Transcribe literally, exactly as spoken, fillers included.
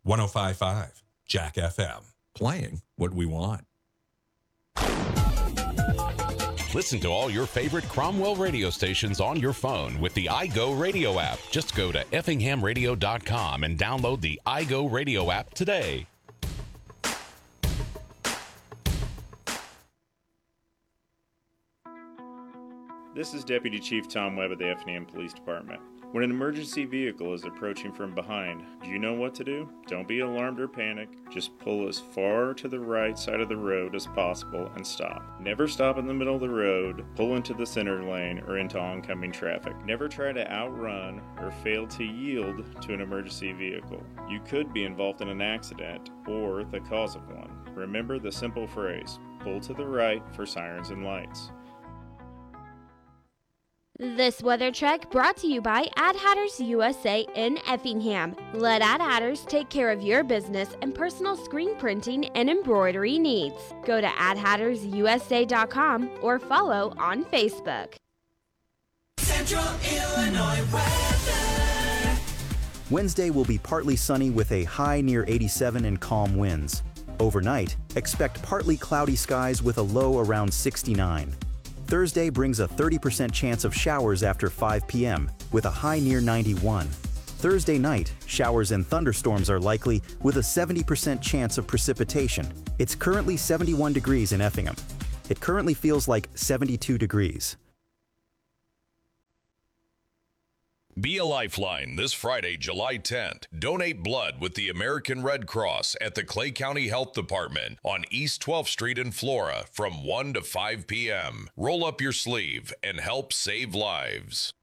one oh five point five Jack F M. Playing what we want. Listen to all your favorite Cromwell radio stations on your phone with the iGo Radio app. Just go to effingham radio dot com and download the iGo Radio app today. This is Deputy Chief Tom Webb of the Effingham Police Department. When an emergency vehicle is approaching from behind, do you know what to do? Don't be alarmed or panic. Just pull as far to the right side of the road as possible and stop. Never stop in the middle of the road, pull into the center lane, or into oncoming traffic. Never try to outrun or fail to yield to an emergency vehicle. You could be involved in an accident or the cause of one. Remember the simple phrase, pull to the right for sirens and lights. This weather check brought to you by Ad Hatters U S A in Effingham. Let Ad Hatters take care of your business and personal screen printing and embroidery needs. Go to ad hatters u s a dot com or follow on Facebook. Central Illinois weather. Wednesday will be partly sunny with a high near eighty-seven and calm winds. Overnight, expect partly cloudy skies with a low around sixty-nine. Thursday brings a thirty percent chance of showers after five p m with a high near ninety-one. Thursday night, showers and thunderstorms are likely with a seventy percent chance of precipitation. It's currently seventy-one degrees in Effingham. It currently feels like seventy-two degrees. Be a Lifeline this Friday, July tenth. Donate blood with the American Red Cross at the Clay County Health Department on East twelfth Street in Flora from one to five p m Roll up your sleeve and help save lives.